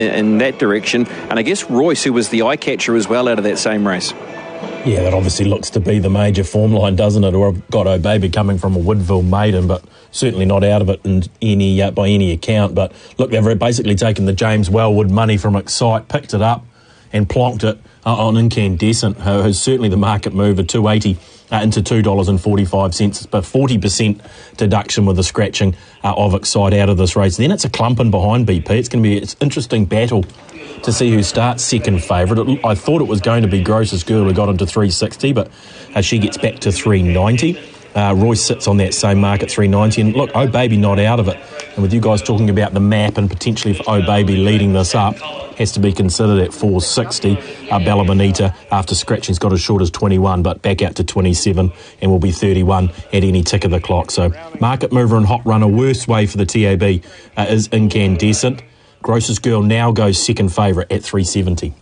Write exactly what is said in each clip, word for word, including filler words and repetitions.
in that direction. And I guess Royce, who was the eye catcher as well out of that same race. Yeah, that obviously looks to be the major form line, doesn't it? Or I've got O'Baby coming from a Woodville maiden, but certainly not out of it in any uh, by any account. But look, they've basically taken the James Wellwood money from Excite, picked it up and plonked it uh, on Incandescent, who is certainly the market mover, two eighty uh, into two dollars forty-five, but forty percent deduction with the scratching uh, of Excite out of this race. Then it's a clumping behind B P. It's going to be it's an interesting battle to see who starts second favourite. I thought it was going to be Gross's Girl, who got into three sixty, but uh, she gets back to three ninety. Uh, Royce sits on that same mark at three ninety. And look, O'Baby not out of it. And with you guys talking about the map and potentially for O'Baby leading this up, has to be considered at four sixty. Uh, Bella Bonita, after scratching's got as short as twenty-one, but back out to twenty-seven and will be thirty-one at any tick of the clock. So market mover and hot runner, worst way for the T A B uh, is Incandescent. Gross's Girl now goes second favourite at three seventy.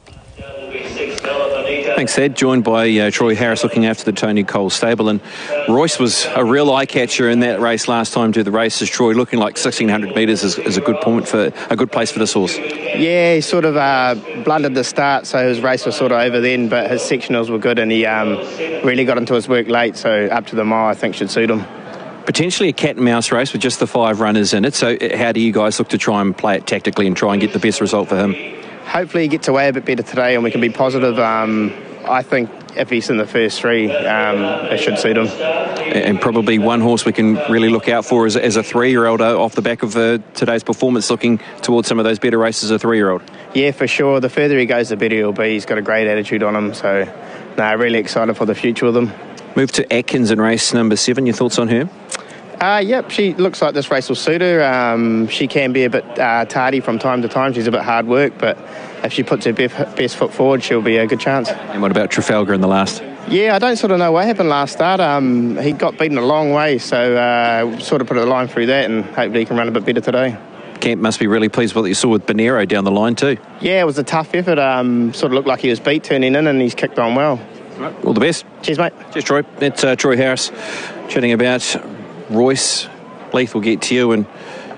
Thanks, Ed. Joined by uh, Troy Harris looking after the Tony Cole stable. And Royce was a real eye-catcher in that race last time to the races. Troy, looking like sixteen hundred metres is, is a good point for a good place for this horse. Yeah, he sort of uh, blundered the start, so his race was sort of over then, but his sectionals were good and he um, really got into his work late, so up to the mile I think should suit him. Potentially a cat and mouse race with just the five runners in it. So how do you guys look to try and play it tactically and try and get the best result for him? Hopefully he gets away a bit better today and we can be positive. Um, I think if he's in the first three, um, it should suit him. And probably one horse we can really look out for as, as a three-year-old uh, off the back of uh, today's performance, looking towards some of those better races as a three-year-old. Yeah, for sure. The further he goes, the better he'll be. He's got a great attitude on him. So, no, really excited for the future with him. Move to Atkins in race number seven. Your thoughts on her? Uh, yep, she looks like this race will suit her. Um, she can be a bit uh, tardy from time to time. She's a bit hard work, but if she puts her best, best foot forward, she'll be a good chance. And what about Trafalgar in the last? Yeah, I don't sort of know what happened last start. Um, he got beaten a long way, so uh, sort of put a line through that, and hopefully he can run a bit better today. Camp must be really pleased with what you saw with Bonero down the line too. Yeah, it was a tough effort. Um, sort of looked like he was beat turning in, and he's kicked on well. Right. All the best. Cheers, mate. Cheers, Troy. That's uh, Troy Harris chatting about Royce. Leith will get to you, and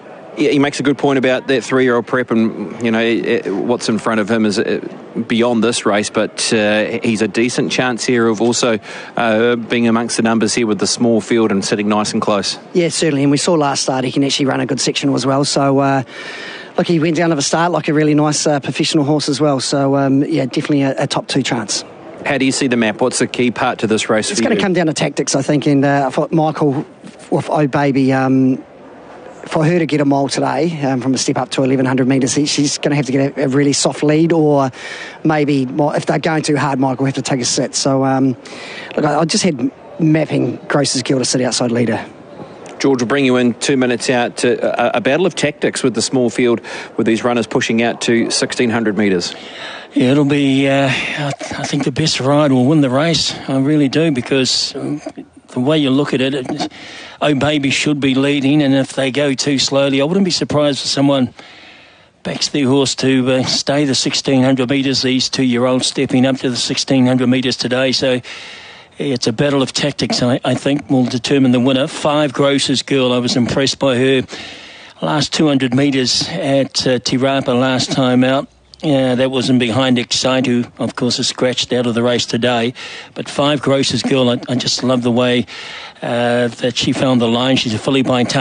he makes a good point about that three-year-old prep, and you know what's in front of him is beyond this race, but uh, he's a decent chance here of also uh, being amongst the numbers here with the small field and sitting nice and close. Yeah, certainly, and we saw last start he can actually run a good sectional as well, so uh, look, he went down to the start like a really nice uh, professional horse as well, so um, yeah, definitely a, a top two chance. How do you see the map? What's the key part to this race? It's going to come down to tactics, I think, and uh, I thought Michael with O'Baby, um, for her to get a mile today um, from a step up to eleven hundred metres, she's going to have to get a, a really soft lead, or maybe well, if they're going too hard, Michael will have to take a sit. So, um, look, I, I just had mapping Gross's Girl to sit outside leader. George, will bring you in two minutes out to a, a battle of tactics with the small field, with these runners pushing out to sixteen hundred metres. Yeah, it'll be, uh, I think the best ride will win the race. I really do, because um, the way you look at it, it O'Baby should be leading, and if they go too slowly, I wouldn't be surprised if someone backs their horse to uh, stay the sixteen hundred metres, these two-year-olds stepping up to the sixteen hundred metres today. So it's a battle of tactics, I, I think, will determine the winner. Five Gross's Girl, I was impressed by her last two hundred metres at uh, Tirapa last time out. Yeah, that wasn't behind Excite, who, of course, is scratched out of the race today. But Five Gross's Girl, I, I just love the way uh, that she found the line. She's a filly by